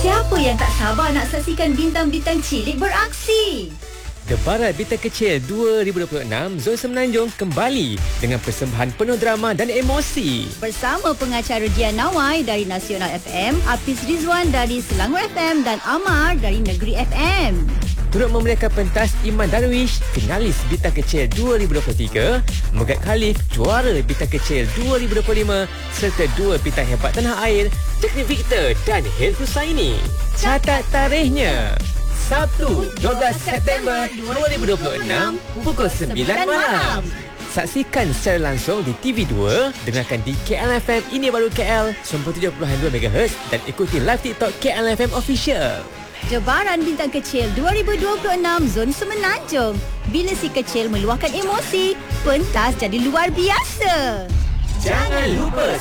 Siapa yang tak sabar nak saksikan bintang-bintang cilik beraksi? Debaran Bintang Kecil 2026 Zon Semenanjung kembali dengan persembahan penuh drama dan emosi. Bersama pengacara Dian Nawai dari Nasional FM, Hafiz Rizwan dari Selangor FM dan Amar dari Negeri FM. Turut memeriahkan pentas Iman Darwish, finalis Bintang Kecil 2023, Megat Khalif, juara Bintang Kecil 2025, serta dua bintang hebat tanah air, Teknik Victor dan Hel Husaini. Catat tarikhnya, Sabtu 12 September 2026 pukul 9 malam. Saksikan secara langsung di TV2, dengarkan di KLFM Ini Baru KL 97.2 MHz dan ikuti live TikTok KLFM Official. Debaran Bintang Kecil 2026 Zon Semenanjung. Bila si kecil meluahkan emosi, pentas jadi luar biasa. Jangan lupa